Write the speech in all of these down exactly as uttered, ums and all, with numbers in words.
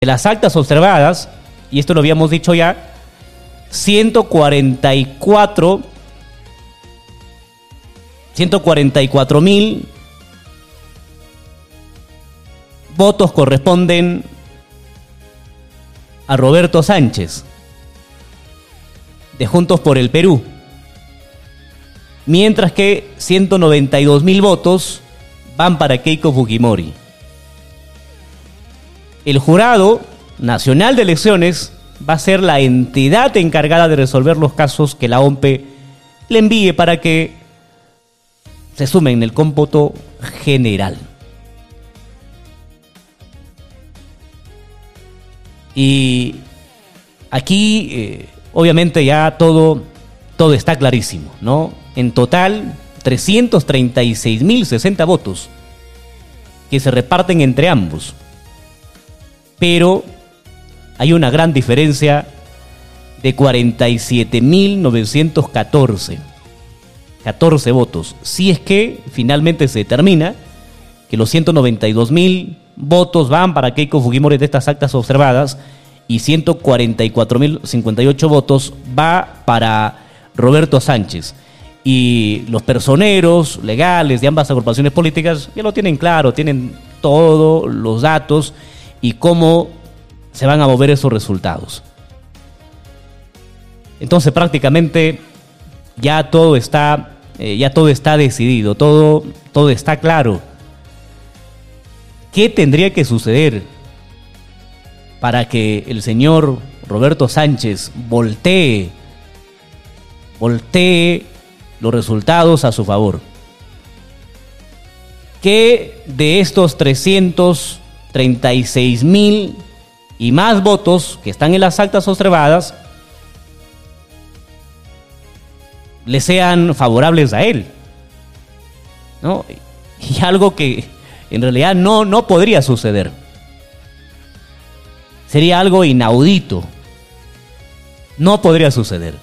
De las actas observadas, y esto lo habíamos dicho ya, ciento cuarenta y cuatro mil votos corresponden a Roberto Sánchez, de Juntos por el Perú, mientras que ciento noventa y dos mil votos van para Keiko Fujimori. El Jurado Nacional de Elecciones va a ser la entidad encargada de resolver los casos que la O M P E le envíe para que se sumen en el cómputo general. Y aquí, eh, obviamente, ya todo, todo está clarísimo, ¿no? En total, trescientos treinta y seis mil sesenta votos que se reparten entre ambos. Pero hay una gran diferencia de cuarenta y siete mil novecientos catorce. catorce votos. Si es que finalmente se determina que los ciento noventa y dos mil votos van para Keiko Fujimori de estas actas observadas y ciento cuarenta y cuatro mil cincuenta y ocho votos va para Roberto Sánchez. Y los personeros legales de ambas agrupaciones políticas ya lo tienen claro, tienen todos los datos y cómo se van a mover esos resultados. Entonces prácticamente ya todo está, eh, ya todo está decidido, todo, todo está claro. ¿Qué tendría que suceder para que el señor Roberto Sánchez voltee, voltee los resultados a su favor? Que de estos trescientos treinta y seis mil y más votos que están en las actas observadas le sean favorables a él, ¿no? Y algo que en realidad no, no podría suceder. Sería algo inaudito. No podría suceder.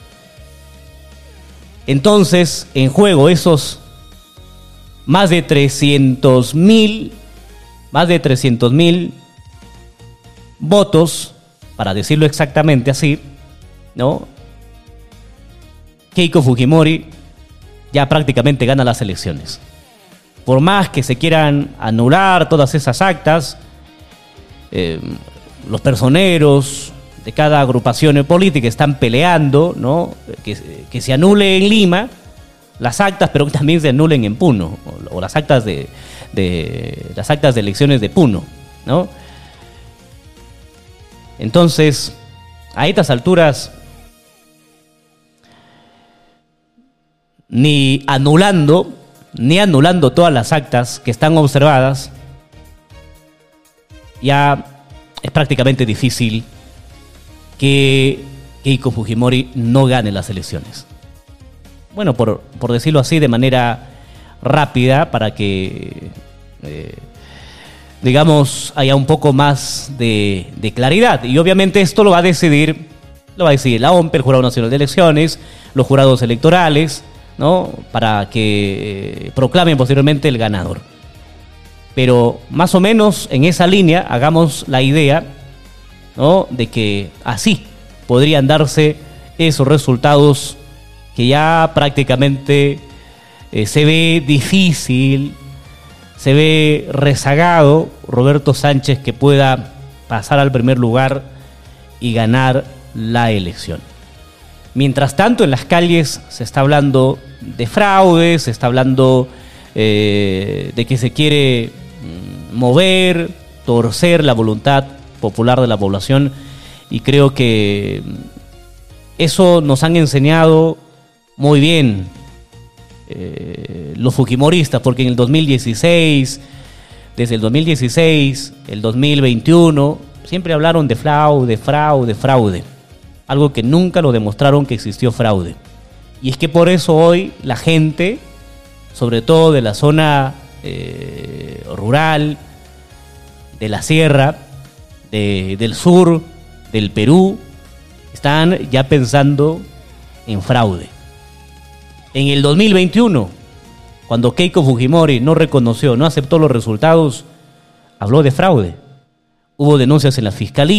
Entonces, en juego esos más de trescientos mil, más de trescientos mil votos, para decirlo exactamente así, ¿no? Keiko Fujimori ya prácticamente gana las elecciones. Por más que se quieran anular todas esas actas, eh, los personeros de cada agrupación política están peleando, ¿no? Que, que se anule en Lima las actas, pero que también se anulen en Puno, o, o las actas de, de las actas de elecciones de Puno, ¿no? Entonces, a estas alturas, ni anulando, ni anulando todas las actas que están observadas, ya es prácticamente difícil que Keiko Fujimori no gane las elecciones. Bueno, por, por decirlo así, de manera rápida, para que, eh, digamos, haya un poco más de, de claridad. Y obviamente esto lo va a decidir, lo va a decidir la O M P E, el Jurado Nacional de Elecciones, los jurados electorales, ¿no? Para que eh, proclamen posteriormente el ganador. Pero más o menos en esa línea hagamos la idea, ¿no? De que así podrían darse esos resultados que ya prácticamente eh, se ve difícil, se ve rezagado Roberto Sánchez que pueda pasar al primer lugar y ganar la elección. Mientras tanto, en las calles se está hablando de fraude, se está hablando eh, de que se quiere mover, torcer la voluntad popular de la población, y creo que eso nos han enseñado muy bien eh, los fujimoristas, porque en el dos mil dieciséis, desde el dos mil dieciséis, el dos mil veintiuno, siempre hablaron de fraude, fraude, fraude, algo que nunca lo demostraron que existió fraude. Y es que por eso hoy la gente, sobre todo de la zona eh, rural, de la sierra, de, del sur, del Perú, están ya pensando en fraude. En el dos mil veintiuno, cuando Keiko Fujimori no reconoció, no aceptó los resultados, habló de fraude. hubo denuncias en la fiscalía.